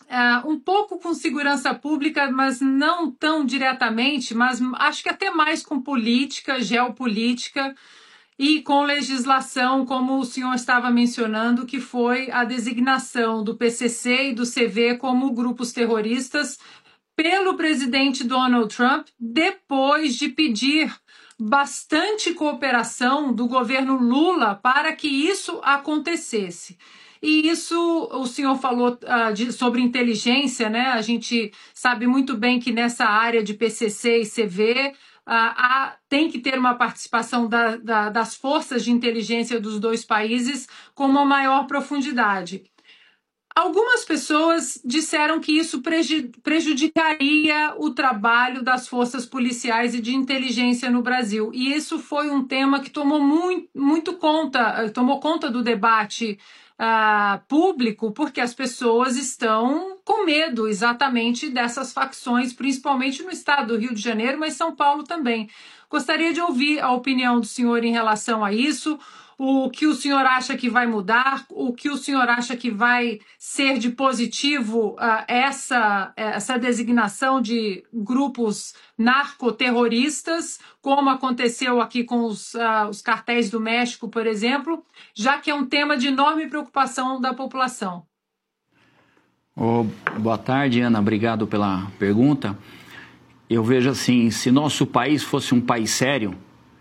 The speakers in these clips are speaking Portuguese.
um pouco com segurança pública, mas não tão diretamente, mas acho que até mais com política, geopolítica e com legislação, como o senhor estava mencionando, que foi a designação do PCC e do CV como grupos terroristas pelo presidente Donald Trump, depois de pedir bastante cooperação do governo Lula para que isso acontecesse. E isso, o senhor falou sobre inteligência, né? A gente sabe muito bem que nessa área de PCC e CV tem que ter uma participação das forças de inteligência dos dois países com uma maior profundidade. Algumas pessoas disseram que isso prejudicaria o trabalho das forças policiais e de inteligência no Brasil. E isso foi um tema que tomou conta do debate público, porque as pessoas estão com medo exatamente dessas facções, principalmente no estado do Rio de Janeiro, mas São Paulo também. Gostaria de ouvir a opinião do senhor em relação a isso. O que o senhor acha que vai mudar, o que o senhor acha que vai ser de positivo essa designação de grupos narcoterroristas, como aconteceu aqui com os cartéis do México, por exemplo, já que é um tema de enorme preocupação da população. Boa tarde, Ana. Obrigado pela pergunta. Eu vejo assim, se nosso país fosse um país sério,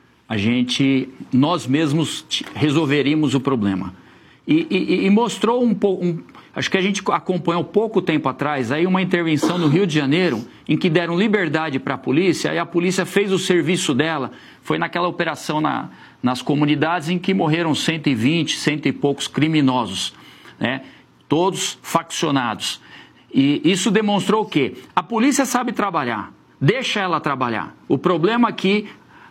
nós mesmos resolveríamos o problema. E mostrou acho que a gente acompanhou pouco tempo atrás aí uma intervenção no Rio de Janeiro em que deram liberdade para a polícia e a polícia fez o serviço dela. Foi naquela operação nas comunidades em que morreram 120, cento e poucos criminosos, né? Todos faccionados. E isso demonstrou o quê? A polícia sabe trabalhar, deixa ela trabalhar. O problema aqui...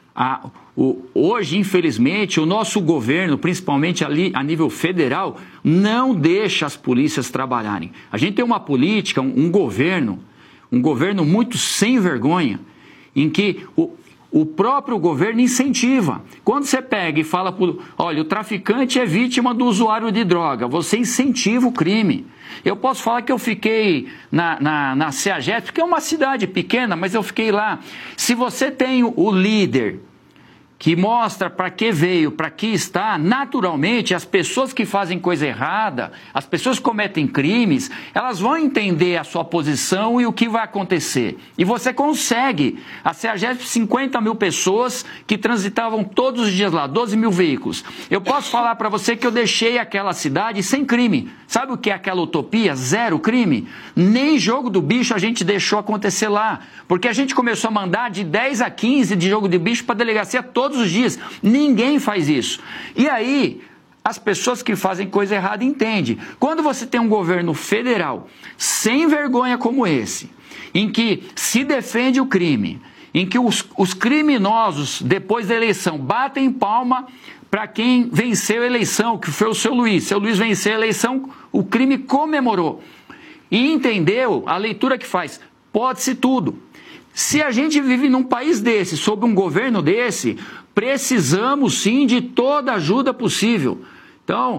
Hoje, infelizmente, o nosso governo, principalmente ali a nível federal, não deixa as polícias trabalharem. A gente tem uma política, um governo muito sem vergonha, em que o próprio governo incentiva. Quando você pega e fala, olha, o traficante é vítima do usuário de droga, você incentiva o crime. Eu posso falar que eu fiquei na CEAGESP, porque é uma cidade pequena, mas eu fiquei lá. Se você tem o líder que mostra para que veio, para que está, naturalmente as pessoas que fazem coisa errada, as pessoas que cometem crimes, elas vão entender a sua posição e o que vai acontecer. E você consegue. A CEAGESP, 50 mil pessoas que transitavam todos os dias lá, 12 mil veículos. Eu posso falar para você que eu deixei aquela cidade sem crime. Sabe o que é aquela utopia? Zero crime. Nem jogo do bicho a gente deixou acontecer lá. Porque a gente começou a mandar de 10 a 15 de jogo de bicho para a delegacia todos os dias. Ninguém faz isso. E aí, as pessoas que fazem coisa errada entendem. Quando você tem um governo federal sem vergonha como esse, em que se defende o crime, em que os criminosos, depois da eleição, batem palma para quem venceu a eleição, que foi o seu Luiz. Seu Luiz venceu a eleição, o crime comemorou. E entendeu a leitura que faz. Pode-se tudo. Se a gente vive num país desse, sob um governo desse, precisamos sim de toda ajuda possível. Então,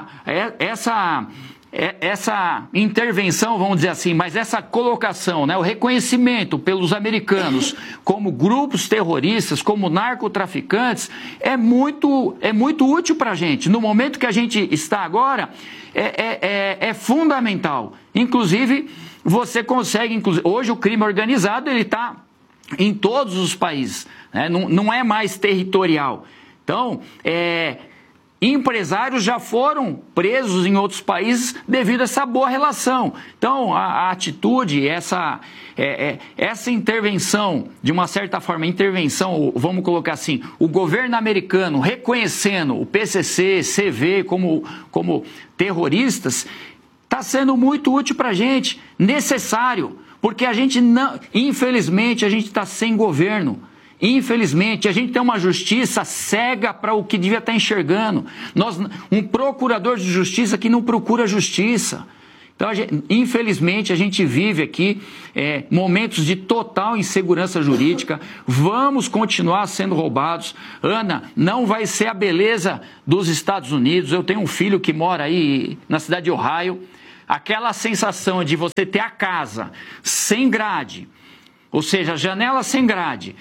essa intervenção, vamos dizer assim, mas essa colocação, né, o reconhecimento pelos americanos como grupos terroristas, como narcotraficantes, é muito útil para a gente. No momento que a gente está agora, é fundamental. Inclusive, você consegue... Hoje o crime organizado está em todos os países, né? Não é mais territorial. Então, empresários já foram presos em outros países devido a essa boa relação. Então, a atitude, essa intervenção, de uma certa forma, vamos colocar assim, o governo americano reconhecendo o PCC, CV como terroristas, está sendo muito útil para a gente, necessário, porque infelizmente, a gente está sem governo. Infelizmente, a gente tem uma justiça cega para o que devia estar enxergando. Um procurador de justiça que não procura justiça. Então, infelizmente, a gente vive aqui momentos de total insegurança jurídica. Vamos continuar sendo roubados. Ana, não vai ser a beleza dos Estados Unidos. Eu tenho um filho que mora aí na cidade de Ohio. aquela sensação de você ter a casa sem grade, ou seja, janela sem grade,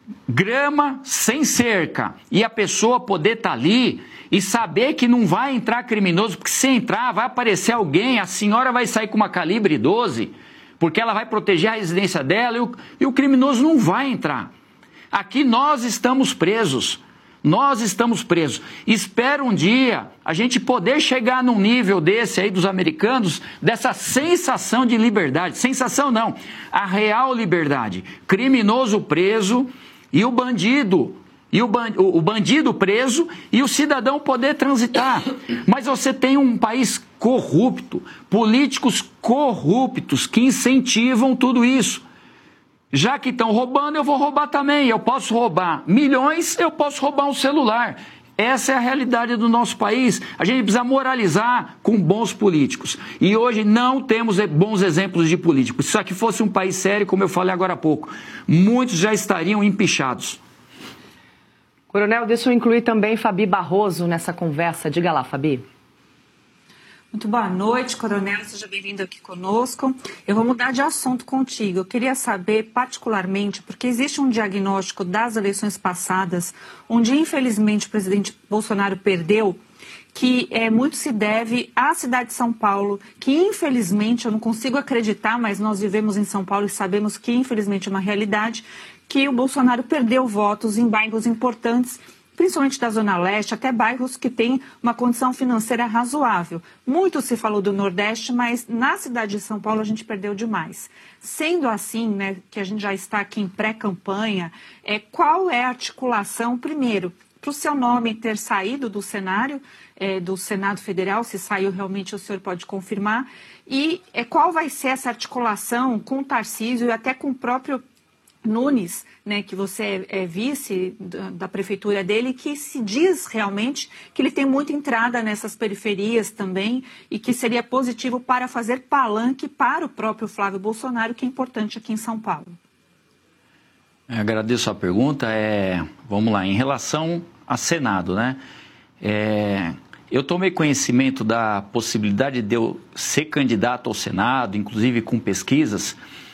grama sem cerca, e a pessoa poder estar ali e saber que não vai entrar criminoso, porque se entrar vai aparecer alguém, a senhora vai sair com uma calibre 12, porque ela vai proteger a residência dela e o criminoso não vai entrar. Aqui nós estamos presos. Nós estamos presos. Espero um dia a gente poder chegar num nível desse aí dos americanos, dessa sensação de liberdade. Sensação não, a real liberdade. Criminoso preso e o bandido, o bandido preso e o cidadão poder transitar. Mas você tem um país corrupto, políticos corruptos que incentivam tudo isso. Já que estão roubando, eu vou roubar também. Eu posso roubar milhões, eu posso roubar um celular. Essa é a realidade do nosso país. A gente precisa moralizar com bons políticos. E hoje não temos bons exemplos de políticos. Se isso aqui fosse um país sério, como eu falei agora há pouco, muitos já estariam empichados. Coronel, deixa eu incluir também Fabi Barroso nessa conversa. Diga lá, Fabi. Muito boa noite, coronel, seja bem-vindo aqui conosco. Eu vou mudar de assunto contigo. Eu queria saber particularmente, porque existe um diagnóstico das eleições passadas, onde infelizmente o presidente Bolsonaro perdeu, que muito se deve à cidade de São Paulo, que infelizmente, eu não consigo acreditar, mas nós vivemos em São Paulo e sabemos que infelizmente é uma realidade, que o Bolsonaro perdeu votos em bairros importantes, principalmente da Zona Leste, até bairros que têm uma condição financeira razoável. Muito se falou do Nordeste, mas na cidade de São Paulo a gente perdeu demais. Sendo assim, né, que a gente já está aqui em pré-campanha, qual é a articulação, primeiro, para o seu nome ter saído do cenário, do Senado Federal, se saiu realmente o senhor pode confirmar, e qual vai ser essa articulação com o Tarcísio e até com o próprio Nunes, né, que você é vice da prefeitura dele, que se diz realmente que ele tem muita entrada nessas periferias também e que seria positivo para fazer palanque para o próprio Flávio Bolsonaro, que é importante aqui em São Paulo. Agradeço a pergunta. Vamos lá, em relação a Senado, né? Eu tomei conhecimento da possibilidade de eu ser candidato ao Senado, inclusive com pesquisas,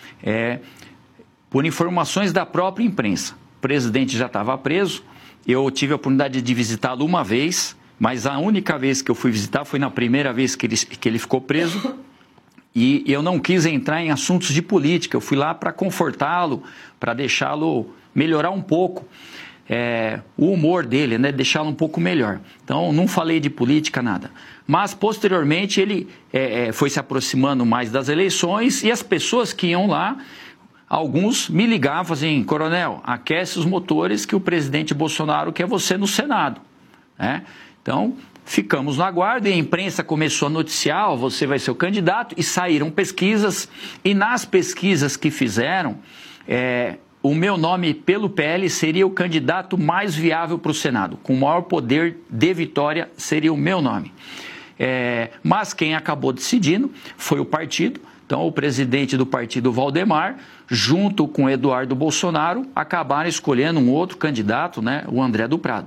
por informações da própria imprensa. O presidente já estava preso, eu tive a oportunidade de visitá-lo uma vez, mas a única vez que eu fui visitar foi na primeira vez que ele ficou preso, e eu não quis entrar em assuntos de política, eu fui lá para confortá-lo, para deixá-lo melhorar um pouco o humor dele, né? Deixá-lo um pouco melhor. Então, não falei de política, nada. Mas, posteriormente, ele foi se aproximando mais das eleições e as pessoas que iam lá, alguns me ligavam assim, coronel, aquece os motores que o presidente Bolsonaro quer você no Senado. Então, ficamos no aguardo e a imprensa começou a noticiar, você vai ser o candidato, e saíram pesquisas, e nas pesquisas que fizeram, o meu nome pelo PL seria o candidato mais viável para o Senado, com maior poder de vitória seria o meu nome. Mas quem acabou decidindo foi o partido. Então, o presidente do partido, Valdemar, junto com Eduardo Bolsonaro, acabaram escolhendo um outro candidato, né, o André do Prado.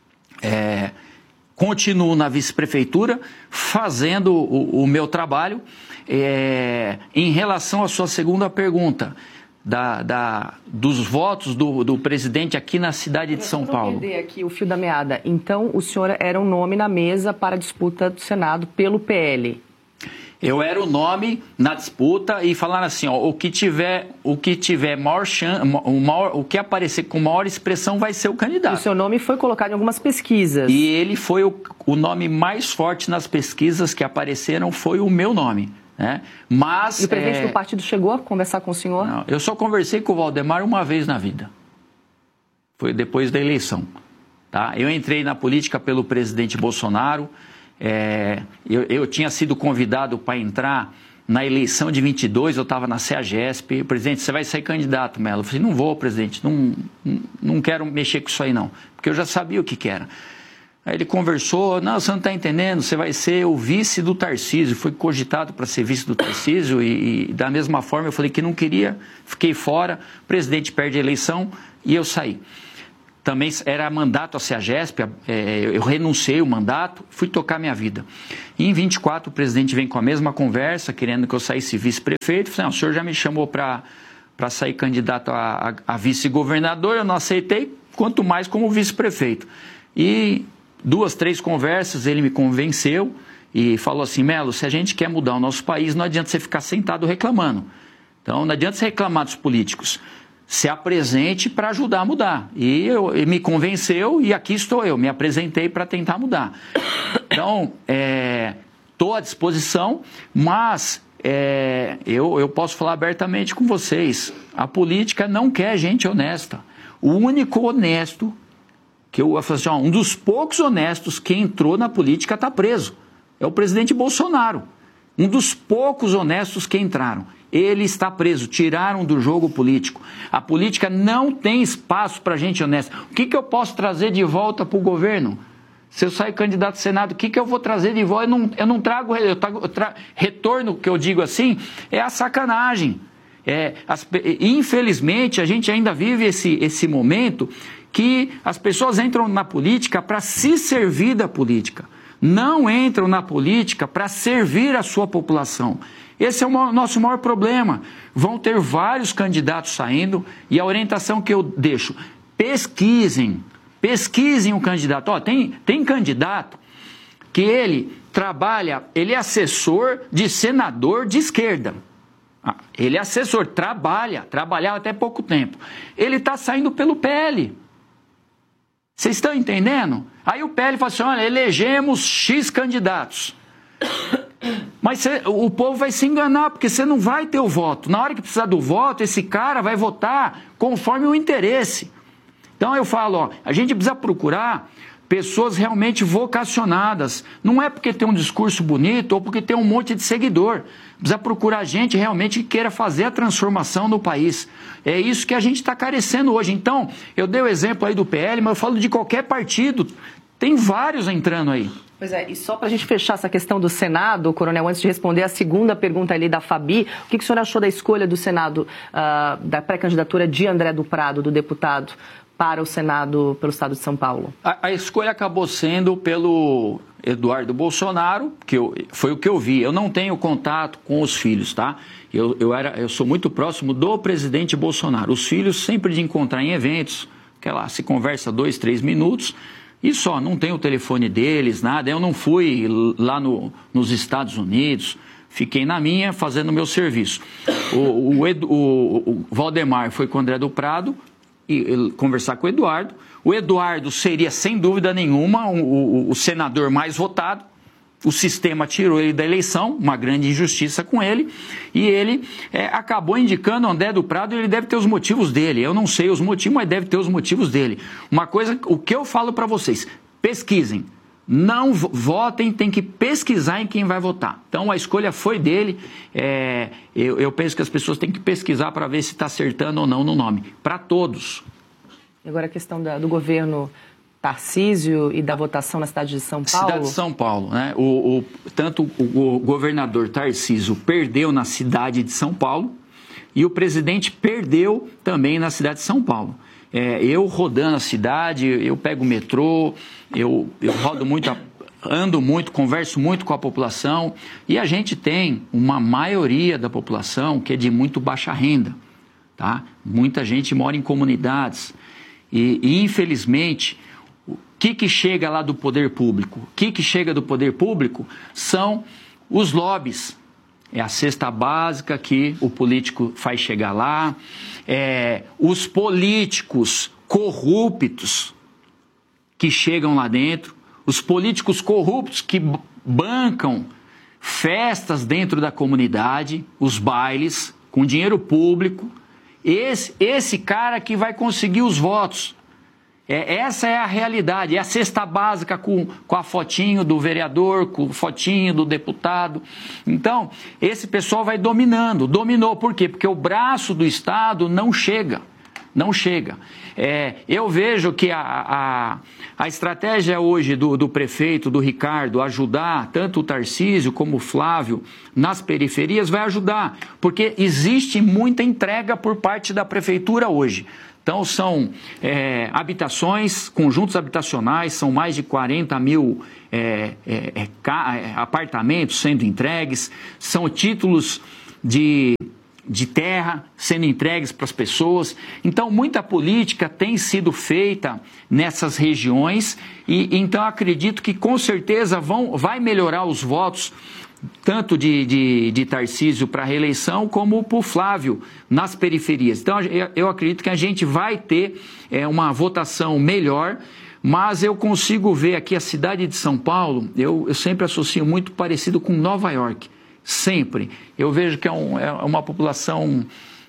Continuo na vice-prefeitura, fazendo o meu trabalho. Em relação à sua segunda pergunta, dos votos do presidente aqui na cidade de São Paulo. Eu vou entender aqui o fio da meada. Então, o senhor era um nome na mesa para a disputa do Senado pelo PL? Eu era o nome na disputa e falaram assim, o que tiver maior chance, o que aparecer com maior expressão vai ser o candidato. E o seu nome foi colocado em algumas pesquisas. E ele foi o nome mais forte nas pesquisas que apareceram, foi o meu nome. Né? Mas, e o presidente do partido chegou a conversar com o senhor? Não, eu só conversei com o Valdemar uma vez na vida. Foi depois da eleição. Tá? Eu entrei na política pelo presidente Bolsonaro. Eu tinha sido convidado para entrar na eleição de 22, eu estava na CEAGESP. Presidente, você vai sair candidato, Melo? Eu falei, não vou, presidente, não quero mexer com isso aí não, porque eu já sabia o que era. Aí ele conversou, não, você não está entendendo, você vai ser o vice do Tarcísio. Foi cogitado para ser vice do Tarcísio e da mesma forma eu falei que não queria, fiquei fora, o presidente perde a eleição e eu saí. também era mandato a CEAGESP, eu renunciei o mandato, fui tocar minha vida. E em 24 o presidente vem com a mesma conversa, querendo que eu saísse vice-prefeito. Falei, não, o senhor já me chamou para sair candidato a vice-governador, eu não aceitei, quanto mais como vice-prefeito. E 2, 3 conversas ele me convenceu e falou assim, Melo, se a gente quer mudar o nosso país, não adianta você ficar sentado reclamando. Então não adianta você reclamar dos políticos. Se apresente para ajudar a mudar. E ele me convenceu e aqui estou eu, me apresentei para tentar mudar. Então, estou à disposição, mas eu posso falar abertamente com vocês. A política não quer gente honesta. O único honesto, que eu falo assim, um dos poucos honestos que entrou na política está preso. É o presidente Bolsonaro. Um dos poucos honestos que entraram. Ele está preso, tiraram do jogo político. A política não tem espaço para gente honesta. O que eu posso trazer de volta para o governo? Se eu sair candidato ao Senado, o que eu vou trazer de volta? Eu não trago retorno, que eu digo assim, é a sacanagem. Infelizmente, a gente ainda vive esse momento que as pessoas entram na política para se servir da política. Não entram na política para servir a sua população. Esse é o nosso maior problema. Vão ter vários candidatos saindo e a orientação que eu deixo, pesquisem o candidato. Tem candidato que ele trabalha, ele é assessor de senador de esquerda. Ele é assessor, trabalhava até pouco tempo. Ele está saindo pelo PL. Vocês estão entendendo? Aí o PL fala assim, olha, elegemos X candidatos. Mas o povo vai se enganar, porque você não vai ter o voto. Na hora que precisar do voto, esse cara vai votar conforme o interesse. Então eu falo, a gente precisa procurar pessoas realmente vocacionadas. Não é porque tem um discurso bonito ou porque tem um monte de seguidor. Precisa procurar gente realmente que queira fazer a transformação no país. É isso que a gente está carecendo hoje. Então, eu dei o exemplo aí do PL, mas eu falo de qualquer partido. Tem vários entrando aí. Pois é, e só para a gente fechar essa questão do Senado, Coronel, antes de responder a segunda pergunta ali da Fabi, o que o senhor achou da escolha do Senado, da pré-candidatura de André do Prado, do deputado, para o Senado pelo Estado de São Paulo? A escolha acabou sendo pelo Eduardo Bolsonaro, foi o que eu vi. Eu não tenho contato com os filhos, tá? Eu sou muito próximo do presidente Bolsonaro. Os filhos sempre de encontrar em eventos, que lá se conversa 2, 3 minutos, e só, não tem o telefone deles, nada. Eu não fui lá nos Estados Unidos, fiquei na minha fazendo o meu serviço. O Valdemar foi com o André do Prado e conversar com o Eduardo. O Eduardo seria, sem dúvida nenhuma, o senador mais votado. O sistema tirou ele da eleição, uma grande injustiça com ele, e ele acabou indicando o André do Prado, e ele deve ter os motivos dele. Eu não sei os motivos, mas deve ter os motivos dele. Uma coisa, o que eu falo para vocês, pesquisem. Não votem, tem que pesquisar em quem vai votar. Então a escolha foi dele. Eu penso que as pessoas têm que pesquisar para ver se está acertando ou não no nome. Para todos. Agora a questão do governo Tarcísio e da votação na cidade de São Paulo. Cidade de São Paulo, né? Tanto o governador Tarcísio perdeu na cidade de São Paulo e o presidente perdeu também na cidade de São Paulo. Eu rodando a cidade, eu pego o metrô, eu rodo muito, ando muito, converso muito com a população e a gente tem uma maioria da população que é de muito baixa renda, tá? Muita gente mora em comunidades e infelizmente, o que chega lá do poder público? O que chega do poder público são os lobbies. É a cesta básica que o político faz chegar lá. Os políticos corruptos que chegam lá dentro. Os políticos corruptos que bancam festas dentro da comunidade, os bailes, com dinheiro público. Esse cara que vai conseguir os votos. Essa é a realidade, é a cesta básica com a fotinho do vereador, com a fotinho do deputado. Então, esse pessoal vai dominando. Dominou por quê? Porque o braço do Estado não chega. Não chega. Eu vejo que a estratégia hoje do prefeito, do Ricardo, ajudar tanto o Tarcísio como o Flávio nas periferias vai ajudar. Porque existe muita entrega por parte da prefeitura hoje. Então, são habitações, conjuntos habitacionais, são mais de 40 mil apartamentos sendo entregues, são títulos de terra sendo entregues para as pessoas. Então, muita política tem sido feita nessas regiões e então acredito que com certeza vai melhorar os votos tanto de Tarcísio para a reeleição como para o Flávio nas periferias. Então, eu acredito que a gente vai ter uma votação melhor, mas eu consigo ver aqui a cidade de São Paulo, eu sempre associo muito parecido com Nova York. Sempre. Eu vejo que é uma população,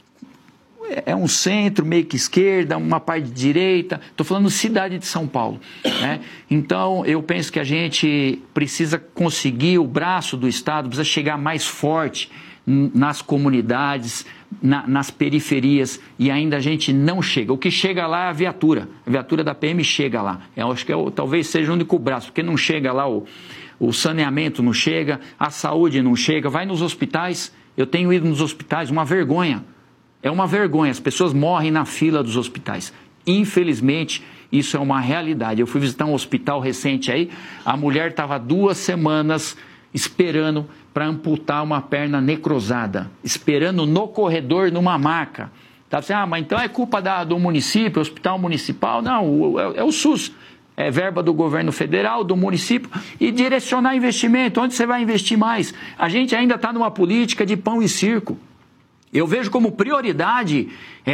é um centro, meio que esquerda, uma parte de direita. Estou falando cidade de São Paulo, né? Então, eu penso que a gente precisa conseguir, o braço do Estado precisa chegar mais forte nas comunidades, nas periferias, e ainda a gente não chega. O que chega lá é a viatura da PM chega lá. Eu acho que talvez seja o único braço, porque não chega lá o saneamento não chega, a saúde não chega, vai nos hospitais, eu tenho ido nos hospitais, uma vergonha, é uma vergonha, as pessoas morrem na fila dos hospitais, infelizmente isso é uma realidade. Eu fui visitar um hospital recente aí, a mulher estava 2 semanas esperando para amputar uma perna necrosada, esperando no corredor, numa maca. Tá assim, mas então é culpa do município, hospital municipal? Não, é o SUS. É verba do governo federal, do município, e direcionar investimento. Onde você vai investir mais? A gente ainda está numa política de pão e circo. Eu vejo como prioridade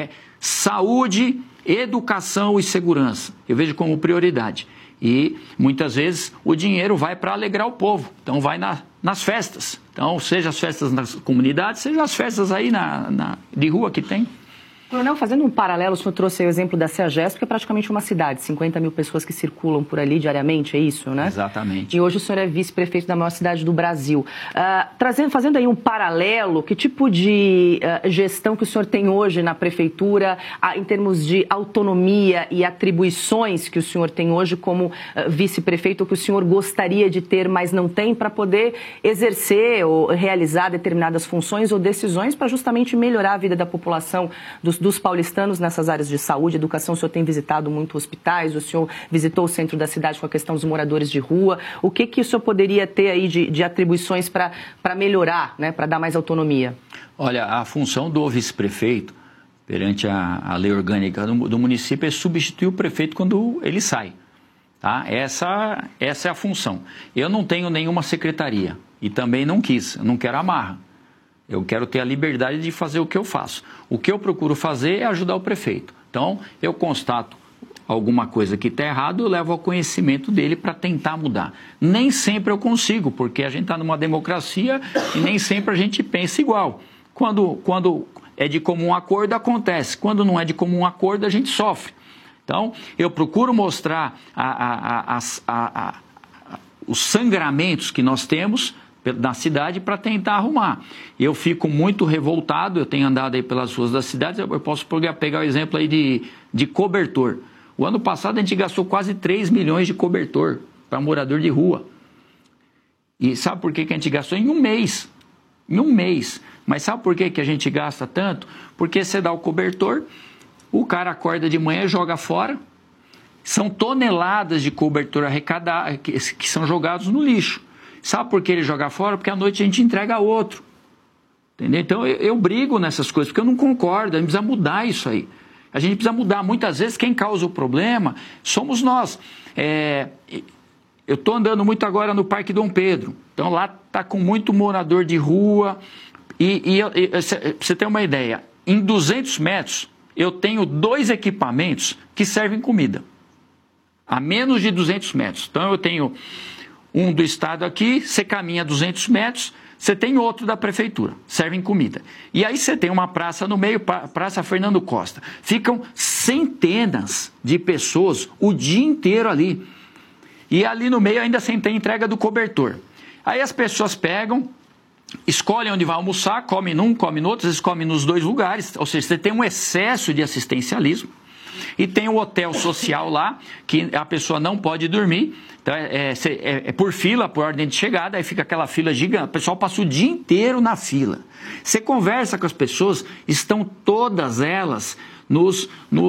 saúde, educação e segurança. Eu vejo como prioridade. E muitas vezes o dinheiro vai para alegrar o povo. Então vai nas festas. Então, seja as festas nas comunidades, seja as festas aí de rua que tem. Coronel, fazendo um paralelo, o senhor trouxe aí o exemplo da CEAGESP, que é praticamente uma cidade, 50 mil pessoas que circulam por ali diariamente, é isso, né? Exatamente. E hoje o senhor é vice-prefeito da maior cidade do Brasil. Fazendo aí um paralelo, que tipo de gestão que o senhor tem hoje na prefeitura, em termos de autonomia e atribuições que o senhor tem hoje como vice-prefeito, que o senhor gostaria de ter, mas não tem, para poder exercer ou realizar determinadas funções ou decisões para justamente melhorar a vida da população, dos paulistanos nessas áreas de saúde, educação? O senhor tem visitado muito hospitais, o senhor visitou o centro da cidade com a questão dos moradores de rua. O que o senhor poderia ter aí de atribuições para melhorar, né, para dar mais autonomia? Olha, a função do vice-prefeito, perante a lei orgânica do município, é substituir o prefeito quando ele sai. Tá? Essa é a função. Eu não tenho nenhuma secretaria e também não quis, eu não quero amarra. Eu quero ter a liberdade de fazer o que eu faço. O que eu procuro fazer é ajudar o prefeito. Então, eu constato alguma coisa que está errado, eu levo ao conhecimento dele para tentar mudar. Nem sempre eu consigo, porque a gente está numa democracia e nem sempre a gente pensa igual. Quando é de comum acordo, acontece. Quando não é de comum acordo, a gente sofre. Então, eu procuro mostrar os sangramentos que nós temos na cidade para tentar arrumar. Eu fico muito revoltado, eu tenho andado aí pelas ruas das cidades, eu posso pegar o exemplo aí de cobertor. O ano passado a gente gastou quase 3 milhões de cobertor para morador de rua. E sabe por que a gente gastou? Em um mês. Em um mês. Mas sabe por que a gente gasta tanto? Porque você dá o cobertor, o cara acorda de manhã e joga fora. São toneladas de cobertor arrecadado que são jogados no lixo. Sabe por que ele joga fora? Porque à noite a gente entrega outro. Entendeu? Então eu brigo nessas coisas, porque eu não concordo, a gente precisa mudar isso aí. A gente precisa mudar. Muitas vezes quem causa o problema somos nós. Eu estou andando muito agora no Parque Dom Pedro. Então lá está com muito morador de rua. Pra você ter uma ideia, em 200 metros eu tenho 2 equipamentos que servem comida. A menos de 200 metros. Então eu tenho um do estado aqui, você caminha 200 metros, você tem outro da prefeitura, servem comida. E aí você tem uma praça no meio, Praça Fernando Costa. Ficam centenas de pessoas o dia inteiro ali. E ali no meio ainda sem ter entrega do cobertor. Aí as pessoas pegam, escolhem onde vai almoçar, comem num, comem no outro, às vezes comem nos 2 lugares. Ou seja, você tem um excesso de assistencialismo. E tem o hotel social lá, que a pessoa não pode dormir. Então, é por fila, por ordem de chegada, aí fica aquela fila gigante. O pessoal passa o dia inteiro na fila. Você conversa com as pessoas, estão todas elas nos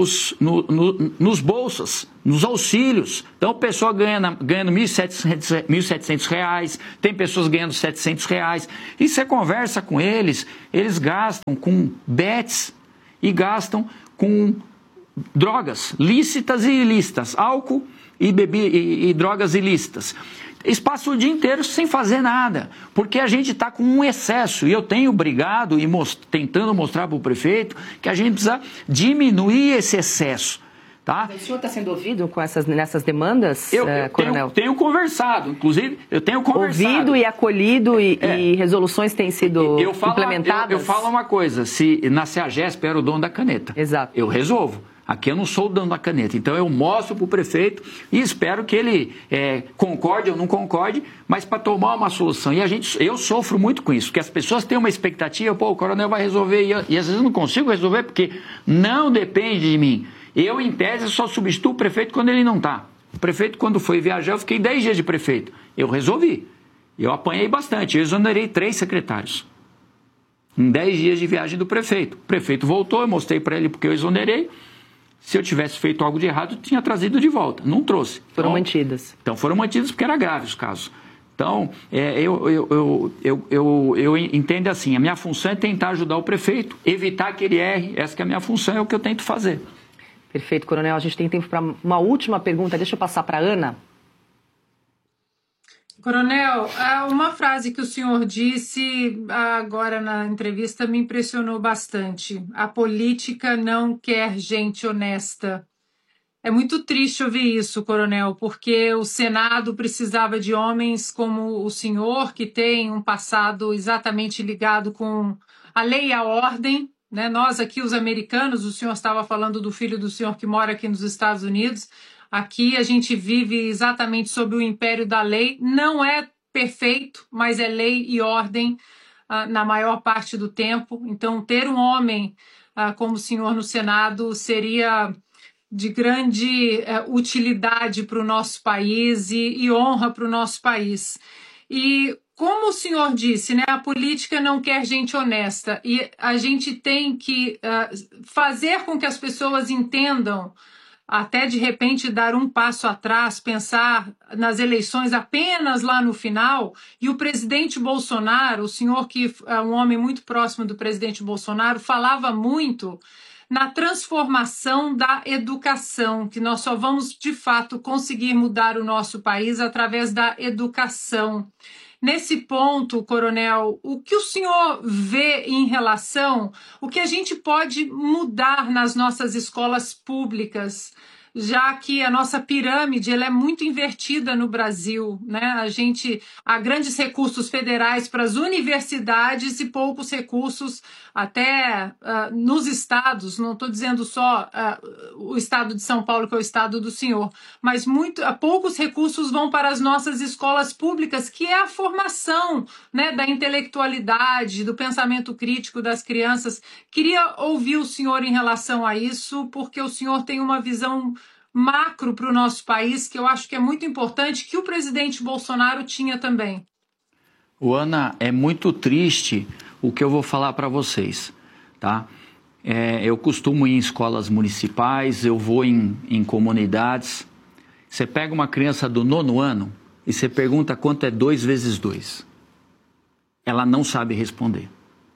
bolsas, nos auxílios. Então, o pessoal ganhando R$1.700, tem pessoas ganhando R$700. E você conversa com eles, eles gastam com bets e gastam com drogas lícitas e ilícitas, álcool e drogas ilícitas. Eles passam o dia inteiro sem fazer nada, porque a gente está com um excesso. E eu tenho brigado e tentando mostrar para o prefeito que a gente precisa diminuir esse excesso. Tá? O senhor está sendo ouvido nessas demandas, Coronel? Tenho conversado, inclusive, ouvido e acolhido e resoluções têm sido implementadas? Eu falo uma coisa, se na CEAGESP era o dono da caneta, exato, eu resolvo. Aqui eu não sou o dono da caneta, então eu mostro para o prefeito e espero que ele concorde ou não concorde, mas para tomar uma solução. E eu sofro muito com isso, porque as pessoas têm uma expectativa, o coronel vai resolver, e às vezes eu não consigo resolver porque não depende de mim. Eu, em tese, só substituo o prefeito quando ele não está. O prefeito, quando foi viajar, eu fiquei 10 dias de prefeito. Eu resolvi. Eu apanhei bastante, eu exonerei 3 secretários. Em 10 dias de viagem do prefeito. O prefeito voltou, eu mostrei para ele porque eu exonerei. Se eu tivesse feito algo de errado, eu tinha trazido de volta. Não trouxe. Foram mantidas. Então foram mantidas porque era grave os casos. Então, eu entendo assim, a minha função é tentar ajudar o prefeito, evitar que ele erre. Essa que é a minha função, é o que eu tento fazer. Perfeito, Coronel. A gente tem tempo para uma última pergunta. Deixa eu passar para a Ana. Coronel, uma frase que o senhor disse agora na entrevista me impressionou bastante. A política não quer gente honesta. É muito triste ouvir isso, Coronel, porque o Senado precisava de homens como o senhor, que tem um passado exatamente ligado com a lei e a ordem, né? Nós aqui, os americanos, o senhor estava falando do filho do senhor que mora aqui nos Estados Unidos. Aqui a gente vive exatamente sob o império da lei. Não é perfeito, mas é lei e ordem na maior parte do tempo. Então, ter um homem como o senhor no Senado seria de grande utilidade para o nosso país e honra para o nosso país. E como o senhor disse, né, a política não quer gente honesta e a gente tem que fazer com que as pessoas entendam, até de repente dar um passo atrás, pensar nas eleições apenas lá no final. E o presidente Bolsonaro, o senhor que é um homem muito próximo do presidente Bolsonaro, falava muito na transformação da educação, que nós só vamos de fato conseguir mudar o nosso país através da educação. Nesse ponto, Coronel, o que o senhor vê em relação, o que a gente pode mudar nas nossas escolas públicas, já que a nossa pirâmide ela é muito invertida no Brasil, né? Há grandes recursos federais para as universidades e poucos recursos até nos estados, não estou dizendo só o estado de São Paulo, que é o estado do senhor, mas poucos recursos vão para as nossas escolas públicas, que é a formação, né, da intelectualidade, do pensamento crítico das crianças. Queria ouvir o senhor em relação a isso, porque o senhor tem uma visão macro para o nosso país, que eu acho que é muito importante, que o presidente Bolsonaro tinha também. Ana, é muito triste o que eu vou falar para vocês, tá? Eu costumo ir em escolas municipais, eu vou em comunidades. Você pega uma criança do 9º ano e você pergunta quanto é 2 vezes 2. Ela não sabe responder.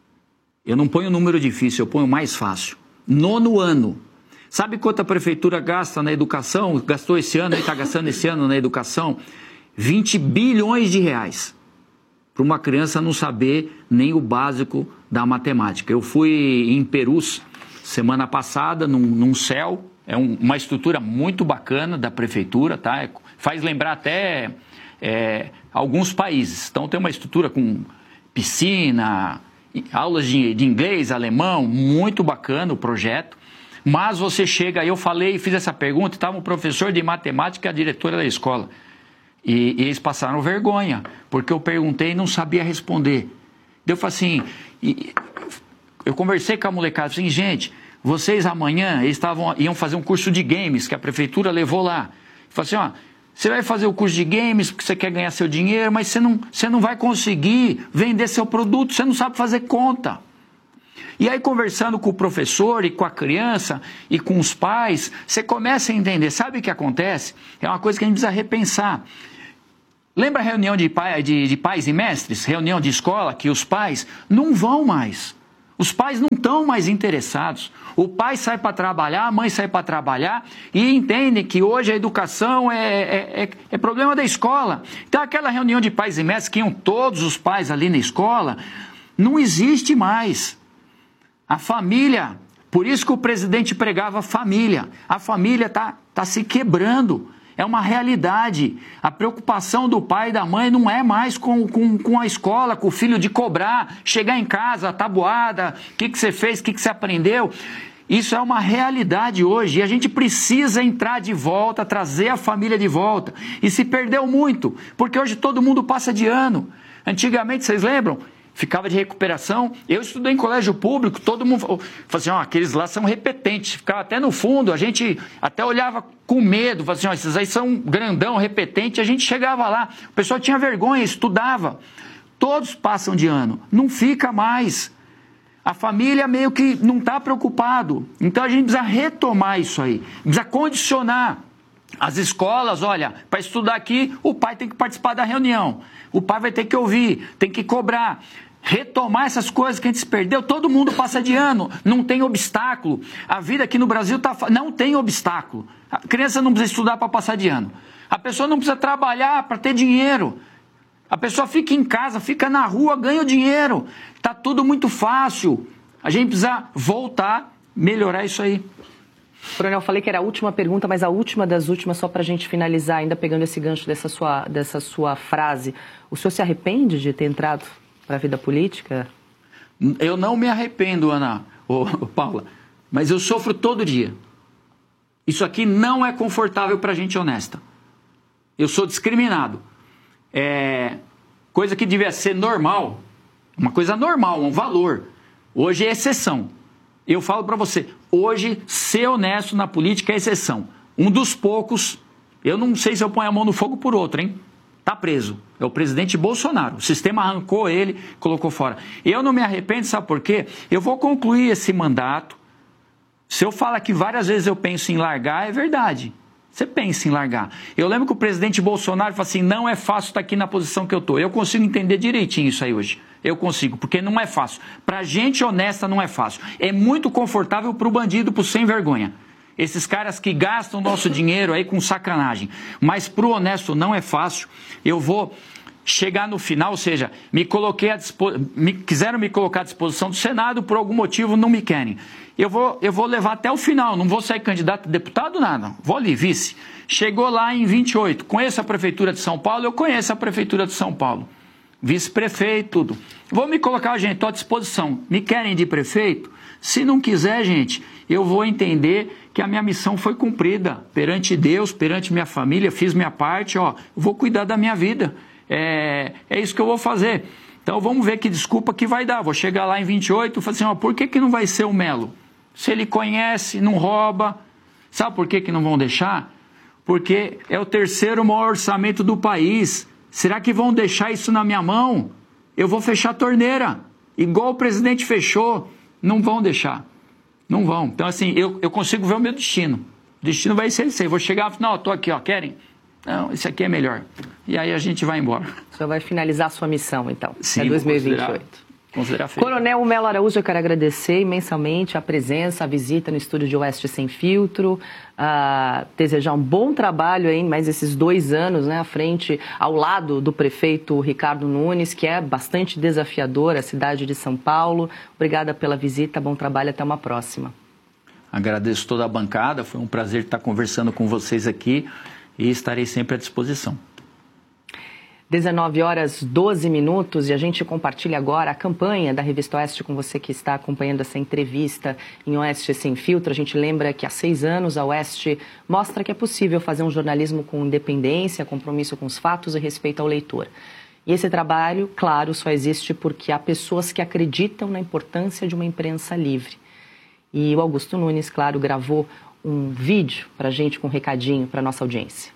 Eu não ponho número difícil, eu ponho mais fácil. 9º ano. Sabe quanto a prefeitura gasta na educação? Gastou esse ano, está gastando esse ano na educação? 20 bilhões de reais. Para uma criança não saber nem o básico da matemática. Eu fui em Perus semana passada, num CEL, é uma estrutura muito bacana da prefeitura, tá? Faz lembrar até alguns países. Então tem uma estrutura com piscina, aulas de inglês, alemão, muito bacana o projeto. Mas você chega, eu fiz essa pergunta, estava um professor de matemática e a diretora da escola. E eles passaram vergonha, porque eu perguntei e não sabia responder. Eu falei assim, eu conversei com a molecada, assim, gente, vocês amanhã iam fazer um curso de games que a prefeitura levou lá. Falou assim, ó, você vai fazer o curso de games porque você quer ganhar seu dinheiro, mas você não vai conseguir vender seu produto, você não sabe fazer conta. E aí, conversando com o professor e com a criança e com os pais, você começa a entender. Sabe o que acontece? É uma coisa que a gente precisa repensar. Lembra a reunião de pais e mestres? Reunião de escola que os pais não vão mais. Os pais não estão mais interessados. O pai sai para trabalhar, a mãe sai para trabalhar e entendem que hoje a educação é problema da escola. Então, aquela reunião de pais e mestres que iam todos os pais ali na escola, não existe mais. A família, por isso que o presidente pregava família. A família tá se quebrando. É uma realidade. A preocupação do pai e da mãe não é mais com a escola, com o filho de cobrar, chegar em casa, tabuada, o que você fez, o que você aprendeu. Isso é uma realidade hoje e a gente precisa entrar de volta, trazer a família de volta. E se perdeu muito, porque hoje todo mundo passa de ano. Antigamente, vocês lembram? Ficava de recuperação. Eu estudei em colégio público, todo mundo falava assim, ó, aqueles lá são repetentes. Ficava até no fundo, a gente até olhava com medo, falava assim, ó, esses aí são grandão, repetente. A gente chegava lá, o pessoal tinha vergonha, estudava. Todos passam de ano, não fica mais. A família meio que não está preocupado. Então a gente precisa retomar isso aí, precisa condicionar. As escolas, olha, para estudar aqui, o pai tem que participar da reunião. O pai vai ter que ouvir, tem que cobrar. Retomar essas coisas que a gente se perdeu. Todo mundo passa de ano, não tem obstáculo. A vida aqui no Brasil não tem obstáculo. A criança não precisa estudar para passar de ano. A pessoa não precisa trabalhar para ter dinheiro. A pessoa fica em casa, fica na rua, ganha o dinheiro. Está tudo muito fácil. A gente precisa voltar, melhorar isso aí. Coronel, falei que era a última pergunta, mas a última das últimas, só para a gente finalizar, ainda pegando esse gancho dessa sua frase. O senhor se arrepende de ter entrado para a vida política? Eu não me arrependo, Ana, Paula, mas eu sofro todo dia. Isso aqui não é confortável para gente honesta. Eu sou discriminado. Coisa que devia ser normal, uma coisa normal, um valor. Hoje é exceção. Eu falo para você, hoje ser honesto na política é exceção. Um dos poucos, eu não sei se eu ponho a mão no fogo por outro, hein? Tá preso. É o presidente Bolsonaro. O sistema arrancou ele, colocou fora. Eu não me arrependo, sabe por quê? Eu vou concluir esse mandato. Se eu falar que várias vezes eu penso em largar, é verdade. Você pensa em largar. Eu lembro que o presidente Bolsonaro falou assim, não é fácil estar aqui na posição que eu estou. Eu consigo entender direitinho isso aí hoje. Eu consigo, porque não é fácil. Para gente honesta não é fácil. É muito confortável para o bandido, para o sem vergonha. Esses caras que gastam nosso dinheiro aí com sacanagem. Mas para o honesto não é fácil. Eu vou chegar no final, ou seja, quiseram me colocar à disposição do Senado, por algum motivo não me querem. Eu vou levar até o final, não vou sair candidato a deputado, nada. Vou ali, vice. Chegou lá em 28, conheço a Prefeitura de São Paulo, eu conheço a Prefeitura de São Paulo. Vice-prefeito, tudo. Vou me colocar, gente, estou à disposição. Me querem de prefeito? Se não quiser, gente, eu vou entender que a minha missão foi cumprida. Perante Deus, perante minha família, fiz minha parte, ó, vou cuidar da minha vida. É isso que eu vou fazer. Então vamos ver que desculpa que vai dar. Vou chegar lá em 28 e falar assim, ó, por que não vai ser o Melo? Se ele conhece, não rouba. Sabe por que não vão deixar? Porque é o terceiro maior orçamento do país. Será que vão deixar isso na minha mão? Eu vou fechar a torneira. Igual o presidente fechou. Não vão deixar. Não vão. Então, assim, eu consigo ver o meu destino. O destino vai ser esse aí. Vou chegar e falar, não, eu tô aqui, ó, querem? Não, esse aqui é melhor. E aí a gente vai embora. O senhor vai finalizar a sua missão, então. Sim, é 2028. Considerar feito. Coronel Melo Araújo, eu quero agradecer imensamente a presença, a visita no estúdio de Oeste Sem Filtro, desejar um bom trabalho aí, mais esses 2 anos, né, à frente, ao lado do prefeito Ricardo Nunes, que é bastante desafiador a cidade de São Paulo. Obrigada pela visita, bom trabalho, até uma próxima. Agradeço toda a bancada, foi um prazer estar conversando com vocês aqui e estarei sempre à disposição. 19h12 e a gente compartilha agora a campanha da Revista Oeste com você que está acompanhando essa entrevista em Oeste Sem Filtro. A gente lembra que há 6 anos a Oeste mostra que é possível fazer um jornalismo com independência, compromisso com os fatos e respeito ao leitor. E esse trabalho, claro, só existe porque há pessoas que acreditam na importância de uma imprensa livre. E o Augusto Nunes, claro, gravou um vídeo para a gente com um recadinho para nossa audiência.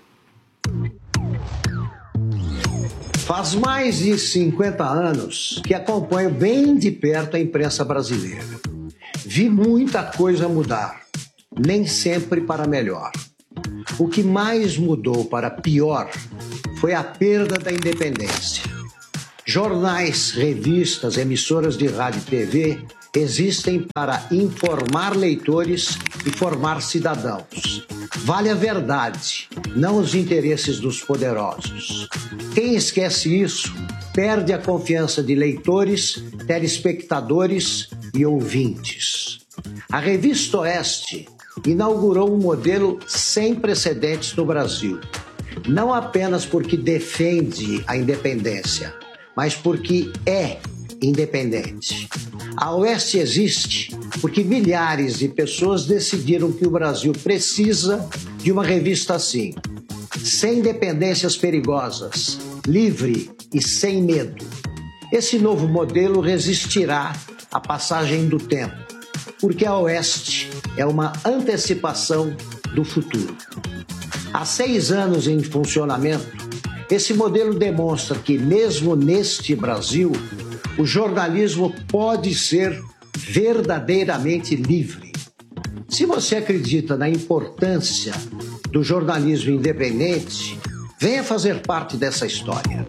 Faz mais de 50 anos que acompanho bem de perto a imprensa brasileira. Vi muita coisa mudar, nem sempre para melhor. O que mais mudou para pior foi a perda da independência. Jornais, revistas, emissoras de rádio e TV existem para informar leitores e formar cidadãos. Vale a verdade, não os interesses dos poderosos. Quem esquece isso perde a confiança de leitores, telespectadores e ouvintes. A Revista Oeste inaugurou um modelo sem precedentes no Brasil. Não apenas porque defende a independência, mas porque é independente. A Oeste existe porque milhares de pessoas decidiram que o Brasil precisa de uma revista assim, sem dependências perigosas, livre e sem medo. Esse novo modelo resistirá à passagem do tempo, porque a Oeste é uma antecipação do futuro. Há 6 anos em funcionamento, esse modelo demonstra que, mesmo neste Brasil, o jornalismo pode ser verdadeiramente livre. Se você acredita na importância do jornalismo independente, venha fazer parte dessa história.